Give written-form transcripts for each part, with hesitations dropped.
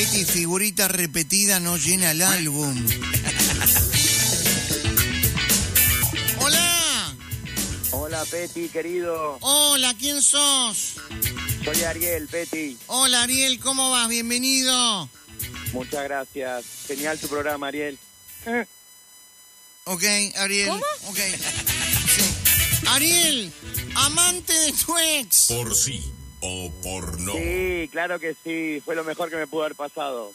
Peti, figurita repetida no llena el álbum. ¡Hola! Hola, Peti, querido. Hola, ¿quién sos? Soy Ariel, Peti. Hola, Ariel, ¿cómo vas? Bienvenido. Muchas gracias. Genial tu programa, Ariel. Ok, Ariel. ¿Cómo? Ok. Sí. Ariel, amante de tu ex. Por sí o por no. Sí, claro que sí. Fue lo mejor que me pudo haber pasado.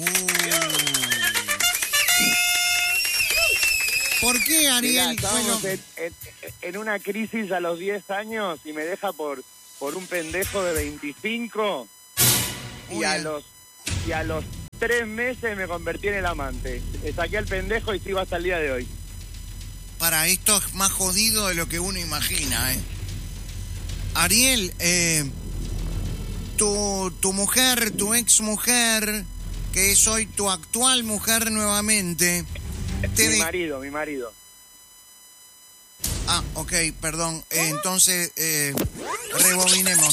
¿Por qué, Mirá, Ariel? estábamos Bueno, en una crisis a los 10 años y me deja por un pendejo de 25 Uy. y a los 3 meses me convertí en el amante. Saqué al pendejo y sigo hasta el día de hoy. para esto es más jodido de lo que uno imagina, ¿eh? Ariel, tu mujer, tu ex mujer, que es hoy tu actual mujer nuevamente, Mi marido. Ah, ok, perdón. Entonces, rebobinemos.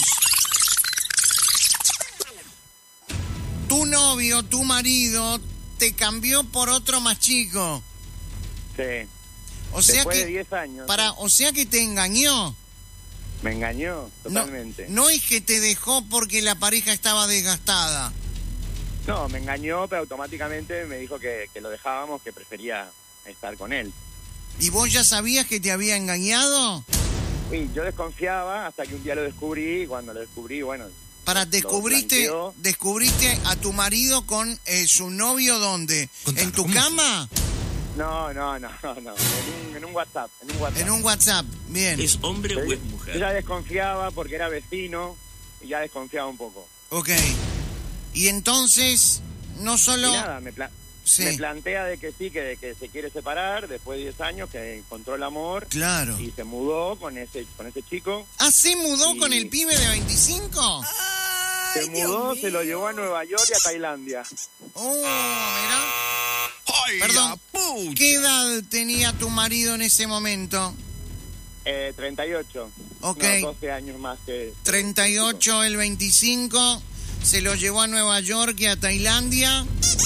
Tu novio, tu marido, te cambió por otro más chico. Sí. O sea Después que, de 10 años. o sea que te engañó. Me engañó totalmente. No es que te dejó porque la pareja estaba desgastada. No, me engañó, pero automáticamente me dijo que lo dejábamos, que prefería estar con él. ¿Y vos ya sabías que te había engañado? Y yo desconfiaba hasta que un día lo descubrí, y cuando lo descubrí, bueno... ¿Descubriste a tu marido con su novio dónde? ¿En tu cama? No. En un WhatsApp. En un WhatsApp, bien. ¿Es hombre o es Yo mujer? ya desconfiaba porque era vecino y ya desconfiaba un poco. Ok. Y entonces, no solo... Y nada, me Sí. plantea de que sí, que se quiere separar después de 10 años, que encontró el amor. Claro. Y se mudó con ese chico. ¿Ah, se mudó Y- con el pibe de 25? Se mudó, se lo llevó a Nueva York y a Tailandia. Oh, mira. ¡Ay, Perdón, la puta! ¿qué edad tenía tu marido en ese momento? 38. Ok. No, 12 años más que... 38, el 25, se lo llevó a Nueva York y a Tailandia.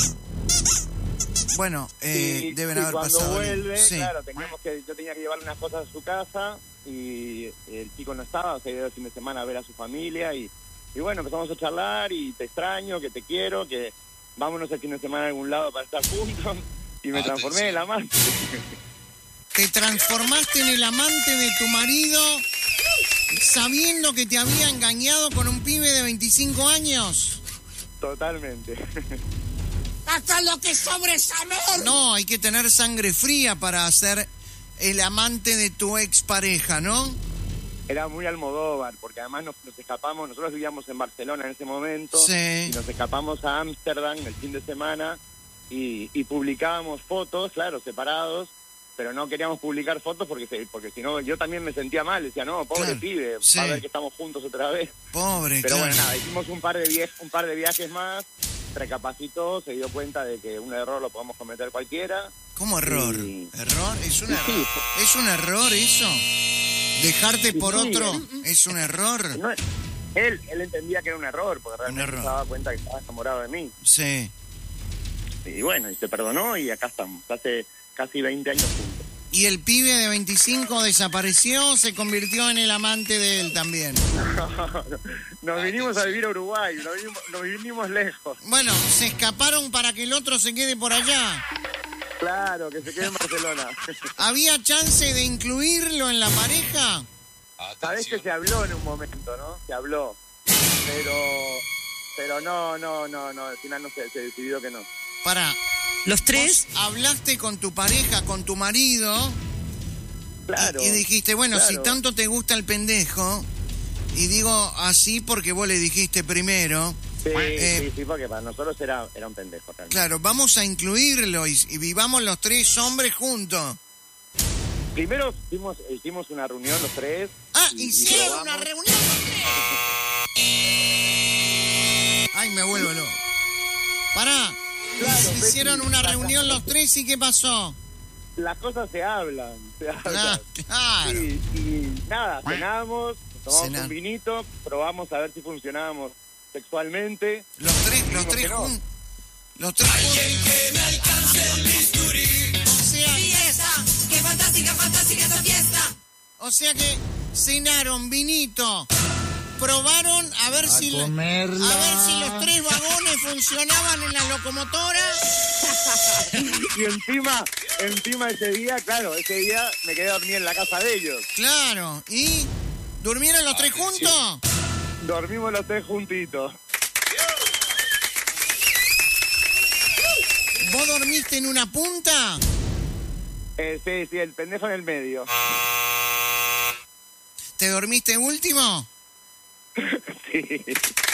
Bueno, Y deben haber cuando pasado. vuelve, Sí. claro, yo tenía que llevarle unas cosas a su casa y el chico no estaba, se iba el fin de semana a ver a su familia y bueno, empezamos a charlar y te extraño, que te quiero, que vámonos el fin de semana a algún lado para estar juntos y me transformé en el amante. Te transformaste en el amante de tu marido sabiendo que te había engañado con un pibe de 25 años. Totalmente. ¡Hasta lo que sobre es amor! No, hay que tener sangre fría para ser el amante de tu expareja, ¿no? Era muy Almodóvar, porque además nos escapamos, nosotros vivíamos en Barcelona en ese momento, Sí. y nos escapamos a Ámsterdam el fin de semana y publicábamos fotos, claro, separados, pero no queríamos publicar fotos porque si no yo también me sentía mal, decía, no, pobre Claro, pibe, sí. va a ver que estamos juntos otra vez. Pobre, Pero claro. bueno, nada, hicimos un par de viajes más, recapacitó, se dio cuenta de que un error lo podemos cometer cualquiera. ¿Cómo error? Sí. ¿Error? ¿Es un Sí. error? ¿Es un error eso? ¿Dejarte por Sí, otro es un error? No, él entendía que era un error, porque realmente error. se daba cuenta que estaba enamorado de mí. Sí. Y bueno, y se perdonó y acá estamos, hace casi 20 años juntos. ¿Y el pibe de 25 desapareció o se convirtió en el amante de él también? Nos vinimos a vivir a Uruguay, nos vinimos lejos. Bueno, se escaparon para que el otro se quede por allá. Claro, que se quede en Barcelona. ¿Había chance de incluirlo en la pareja? Sabés que se habló en un momento, ¿no? Se habló. Pero no, al final no se decidió que no. Pará. Los tres. Vos hablaste con tu pareja, con tu marido, Claro. y dijiste, bueno, claro. si tanto te gusta el pendejo, y digo así porque vos le dijiste primero, Sí, porque para nosotros era un pendejo realmente. claro, vamos a incluirlo y vivamos los tres hombres juntos. Primero hicimos una reunión los tres. Ah, y hicieron probamos. una reunión los tres. Ay, me vuelvo loco. Pará. Claro, Hicieron Betty, una reunión los tres y ¿qué pasó? Las cosas se hablan. Claro. Y nada, cenamos, tomamos Cenar. un vinito, probamos a ver si funcionábamos sexualmente. Los tres Dijimos que no. Los tres juntos. Que me alcance el bisturí. O sea, Fiesta, qué fantástica, fantástica esta fiesta. o sea que cenaron vinito, probaron a ver si los 3 vagones funcionaban en las locomotoras. Y encima ese día me quedé dormido en la casa de ellos. Claro, ¿y durmieron los 3 juntos? Dormimos los 3 juntitos. ¿Vos dormiste en una punta? Sí, el pendejo en el medio. ¿Te dormiste último? Sí.